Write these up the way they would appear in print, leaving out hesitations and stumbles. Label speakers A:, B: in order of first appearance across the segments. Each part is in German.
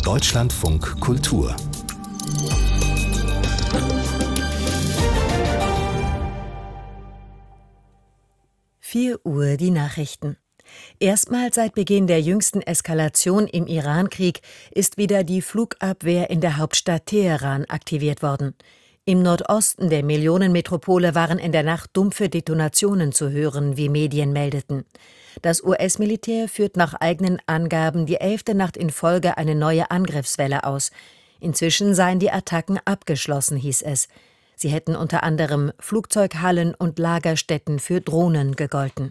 A: Deutschlandfunk Kultur
B: 4 Uhr die Nachrichten. Erstmals seit Beginn der jüngsten Eskalation im Irankrieg ist wieder die Flugabwehr in der Hauptstadt Teheran aktiviert worden. Im Nordosten der Millionenmetropole waren in der Nacht dumpfe Detonationen zu hören, wie Medien meldeten. Das US-Militär führt nach eigenen Angaben die 11. Nacht in Folge eine neue Angriffswelle aus. Inzwischen seien die Attacken abgeschlossen, hieß es. Sie hätten unter anderem Flugzeughallen und Lagerstätten für Drohnen gegolten.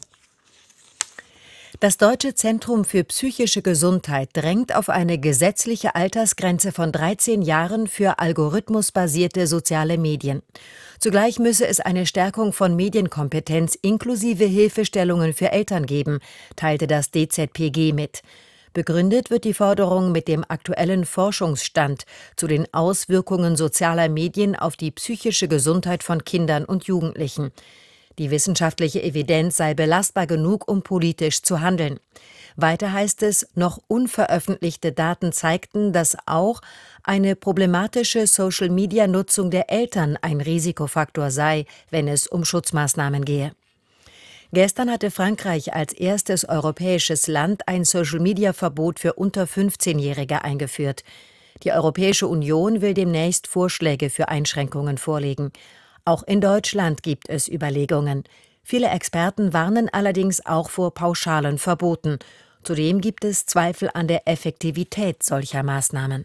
B: Das Deutsche Zentrum für psychische Gesundheit drängt auf eine gesetzliche Altersgrenze von 13 Jahren für algorithmusbasierte soziale Medien. Zugleich müsse es eine Stärkung von Medienkompetenz inklusive Hilfestellungen für Eltern geben, teilte das DZPG mit. Begründet wird die Forderung mit dem aktuellen Forschungsstand zu den Auswirkungen sozialer Medien auf die psychische Gesundheit von Kindern und Jugendlichen. Die wissenschaftliche Evidenz sei belastbar genug, um politisch zu handeln. Weiter heißt es, noch unveröffentlichte Daten zeigten, dass auch eine problematische Social-Media-Nutzung der Eltern ein Risikofaktor sei, wenn es um Schutzmaßnahmen gehe. Gestern hatte Frankreich als erstes europäisches Land ein Social-Media-Verbot für unter 15-Jährige eingeführt. Die Europäische Union will demnächst Vorschläge für Einschränkungen vorlegen. Auch in Deutschland gibt es Überlegungen. Viele Experten warnen allerdings auch vor pauschalen Verboten. Zudem gibt es Zweifel an der Effektivität solcher Maßnahmen.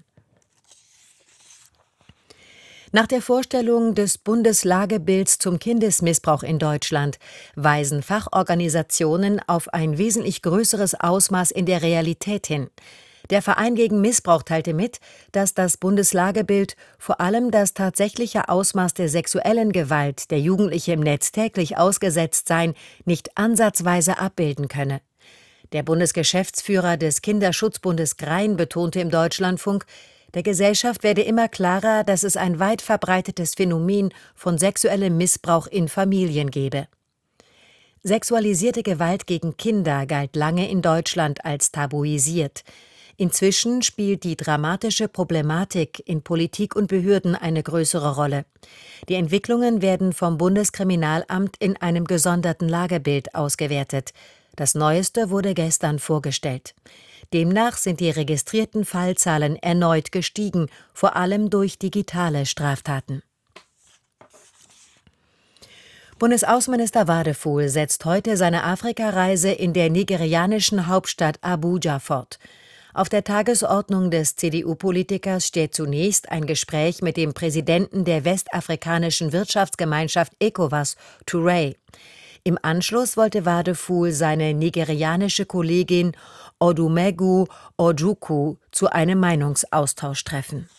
B: Nach der Vorstellung des Bundeslagebilds zum Kindesmissbrauch in Deutschland weisen Fachorganisationen auf ein wesentlich größeres Ausmaß in der Realität hin. Der Verein gegen Missbrauch teilte mit, dass das Bundeslagebild vor allem das tatsächliche Ausmaß der sexuellen Gewalt, der Jugendliche im Netz täglich ausgesetzt seien, nicht ansatzweise abbilden könne. Der Bundesgeschäftsführer des Kinderschutzbundes Grein betonte im Deutschlandfunk, der Gesellschaft werde immer klarer, dass es ein weit verbreitetes Phänomen von sexuellem Missbrauch in Familien gebe. Sexualisierte Gewalt gegen Kinder galt lange in Deutschland als tabuisiert. Inzwischen spielt die dramatische Problematik in Politik und Behörden eine größere Rolle. Die Entwicklungen werden vom Bundeskriminalamt in einem gesonderten Lagebild ausgewertet. Das Neueste wurde gestern vorgestellt. Demnach sind die registrierten Fallzahlen erneut gestiegen, vor allem durch digitale Straftaten. Bundesaußenminister Wadefuhl setzt heute seine Afrikareise in der nigerianischen Hauptstadt Abuja fort. Auf der Tagesordnung des CDU-Politikers steht zunächst ein Gespräch mit dem Präsidenten der westafrikanischen Wirtschaftsgemeinschaft ECOWAS, Touré. Im Anschluss wollte Wadefuhl seine nigerianische Kollegin Odumegu Ojukwu zu einem Meinungsaustausch treffen.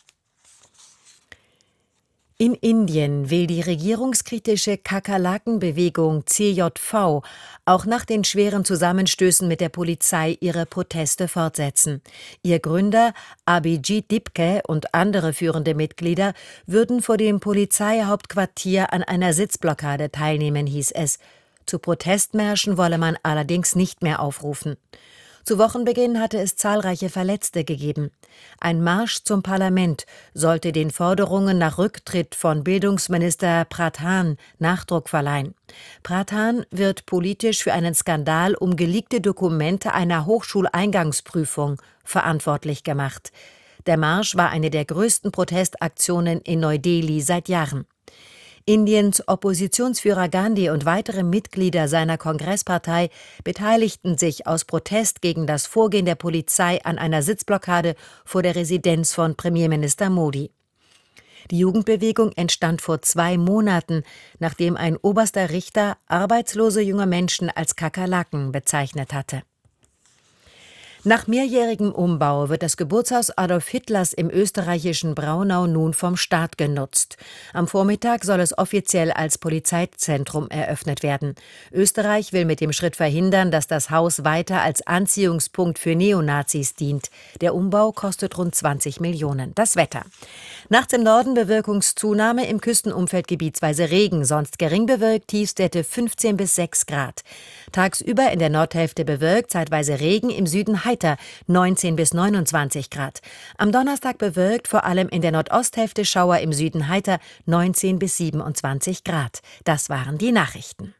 B: In Indien will die regierungskritische Kakerlakenbewegung CJV auch nach den schweren Zusammenstößen mit der Polizei ihre Proteste fortsetzen. Ihr Gründer Abhijit Dipke und andere führende Mitglieder würden vor dem Polizeihauptquartier an einer Sitzblockade teilnehmen, hieß es. Zu Protestmärschen wolle man allerdings nicht mehr aufrufen. Zu Wochenbeginn hatte es zahlreiche Verletzte gegeben. Ein Marsch zum Parlament sollte den Forderungen nach Rücktritt von Bildungsminister Pradhan Nachdruck verleihen. Pradhan wird politisch für einen Skandal um geleakte Dokumente einer Hochschuleingangsprüfung verantwortlich gemacht. Der Marsch war eine der größten Protestaktionen in Neu-Delhi seit Jahren. Indiens Oppositionsführer Gandhi und weitere Mitglieder seiner Kongresspartei beteiligten sich aus Protest gegen das Vorgehen der Polizei an einer Sitzblockade vor der Residenz von Premierminister Modi. Die Jugendbewegung entstand vor 2 Monaten, nachdem ein oberster Richter arbeitslose junge Menschen als Kakerlaken bezeichnet hatte. Nach mehrjährigem Umbau wird das Geburtshaus Adolf Hitlers im österreichischen Braunau nun vom Staat genutzt. Am Vormittag soll es offiziell als Polizeizentrum eröffnet werden. Österreich will mit dem Schritt verhindern, dass das Haus weiter als Anziehungspunkt für Neonazis dient. Der Umbau kostet rund 20 Millionen. Das Wetter. Nachts im Norden Bewölkungszunahme, im Küstenumfeld gebietsweise Regen, sonst gering bewölkt, Tiefstwerte 15 bis 6 Grad. Tagsüber in der Nordhälfte bewölkt, zeitweise Regen, im Süden Heizung. heiter, 19 bis 29 Grad. Am Donnerstag bewölkt, vor allem in der Nordosthälfte Schauer, im Süden heiter, 19 bis 27 Grad. Das waren die Nachrichten.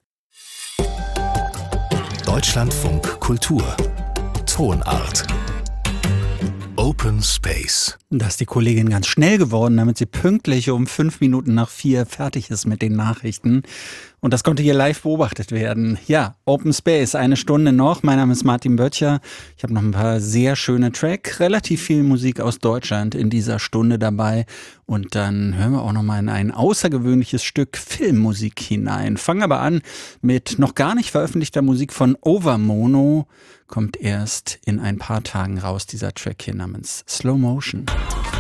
A: Deutschlandfunk Kultur Tonart Open Space.
C: Da ist die Kollegin ganz schnell geworden, damit sie pünktlich um 5 Minuten nach 4 fertig ist mit den Nachrichten. Und das konnte hier live beobachtet werden. Ja, Open Space, 1 Stunde noch. Mein Name ist Martin Böttcher. Ich habe noch ein paar sehr schöne Tracks, relativ viel Musik aus Deutschland in dieser Stunde dabei. Und dann hören wir auch noch mal in ein außergewöhnliches Stück Filmmusik hinein. Fangen aber an mit noch gar nicht veröffentlichter Musik von Overmono. Kommt erst in ein paar Tagen raus, dieser Track hier namens Slow Motion.